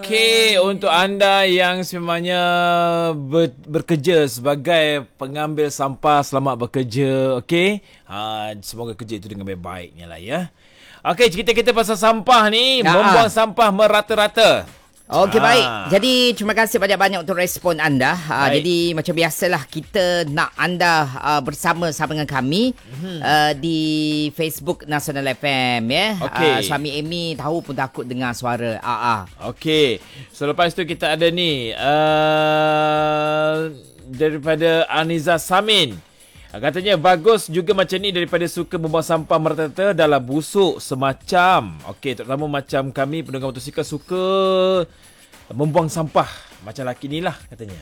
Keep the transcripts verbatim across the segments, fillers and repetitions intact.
Okey, untuk anda yang sebenarnya ber, bekerja sebagai pengambil sampah, selamat bekerja, okey? Ha, semoga kerja itu dengan baik-baiknya lah ya. Okey, cerita kita pasal sampah ni, Ya. membuang sampah merata-rata. Okey, Ah. baik. Jadi terima kasih banyak-banyak untuk respon anda. Uh, Baik. jadi macam biasalah kita nak anda uh, bersama-sama dengan kami mm-hmm. uh, di Facebook Nasional F M ya. Okey. Uh, suami Amy tahu pun takut dengar suara. Ah uh, uh. Okey, so lepas tu kita ada ni uh, daripada Aniza Samin. Katanya bagus juga macam ni daripada suka membuang sampah merata-rata dalam busuk semacam. Okey, terutama macam kami penunggang motosikal suka membuang sampah macam laki ni lah katanya.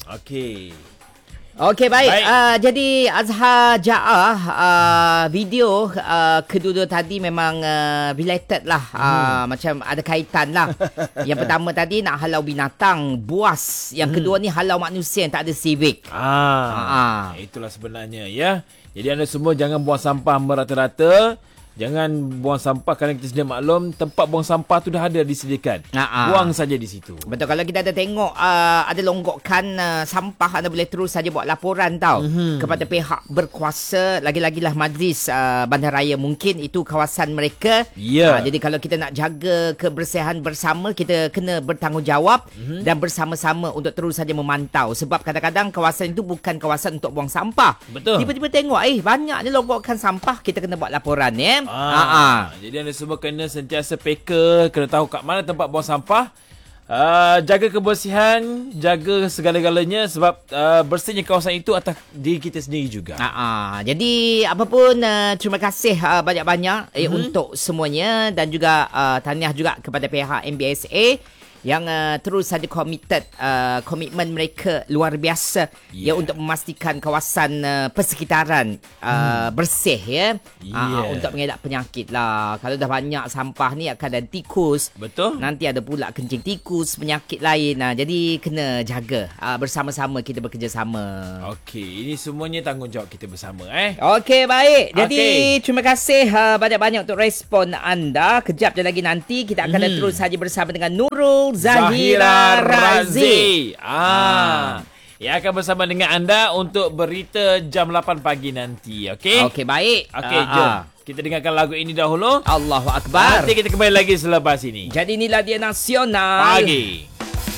Okey. Okey, baik. Baik. Uh, jadi Azhar Ja'ah, uh, video uh, kedua-dua tadi memang uh, related lah. Uh, hmm. Macam ada kaitan lah. Yang pertama tadi nak halau binatang, buas. Yang hmm. kedua ni halau manusia yang tak ada civic. Ah, Ah. itulah sebenarnya ya. Jadi anda semua jangan buang sampah merata-rata. Jangan buang sampah kerana kita sedia maklum tempat buang sampah tu dah ada disediakan. Ha-ha. Buang saja di situ. Betul, kalau kita ada tengok uh, ada longgokan uh, sampah, anda boleh terus saja buat laporan tau mm-hmm. kepada pihak berkuasa, lagi-lagilah majlis uh, bandaraya, mungkin itu kawasan mereka. Ya. Uh, jadi kalau kita nak jaga kebersihan bersama, kita kena bertanggungjawab mm-hmm. dan bersama-sama untuk terus saja memantau, sebab kadang-kadang kawasan itu bukan kawasan untuk buang sampah. Betul. Tiba-tiba tengok eh banyak ni longgokan sampah, kita kena buat laporan ya. Ah, Ha-ha. Jadi anda semua kena sentiasa peka, kena tahu kat mana tempat buang sampah. Uh, jaga kebersihan, jaga segala-galanya, sebab uh, bersihnya kawasan itu atas diri kita sendiri juga. Ha, jadi apapun uh, terima kasih uh, banyak-banyak eh, Mhm. untuk semuanya, dan juga uh, tahniah juga kepada pihak M B S A yang uh, terus saja committed, uh, komitmen mereka luar biasa Yeah. ya untuk memastikan kawasan uh, persekitaran uh, hmm. bersih ya. Yeah. Uh, untuk mengelak penyakit lah. Kalau dah banyak sampah ni akan ada tikus. Betul. Nanti ada pula kencing tikus, penyakit lain. Nah, jadi kena jaga. Uh, bersama-sama kita bekerjasama. Okey, ini semuanya tanggungjawab kita bersama eh. Okey, baik. Jadi Okey. terima kasih uh, banyak-banyak untuk respon anda. Kejap je lagi nanti kita akan Hmm. terus saja bersama dengan Nurul Zahira Zahira Razi. Razi. Ah. Yang akan bersama dengan anda untuk berita jam lapan pagi nanti. Okey? Okey, baik. Okey, Ah, jom. ah. Kita dengarkan lagu ini dahulu. Allahu Akbar. Nanti kita kembali lagi selepas ini. Jadi inilah dia Nasional Pagi.